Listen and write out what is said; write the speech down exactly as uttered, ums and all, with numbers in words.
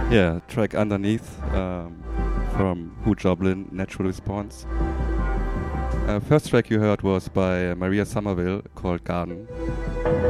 Yeah, track Underneath um, from Who Joblin, Natural Response. Uh, first track you heard was by Maria Somerville called Garden.